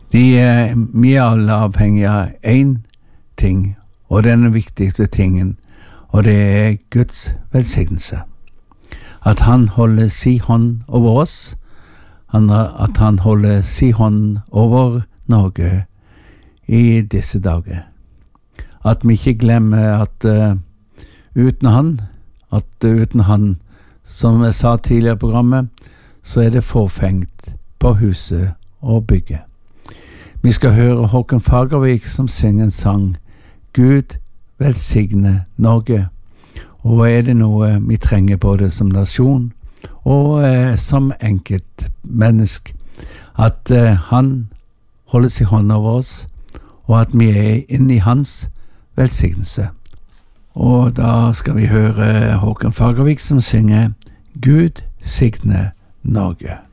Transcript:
Vi alle avhengig av en ting, og den viktigste tingen, og det Guds velsignelse. At han holder sin hånd over oss, at han holder sin hånd over Norge i disse dager. At vi ikke glemmer at uten han, som jeg sa tidligere i programmet, så det forfengt på huset og bygget. Vi skal høre Håkon Fagervik som synger en sang, Gud velsigne Norge. Og det noe vi trenger både som nasjon og som enkelt menneske, at han holder sin hånd over oss, og at vi inne i hans velsignelse. Og da skal vi høre Håkon Fagervik som synger Gud signe Norge.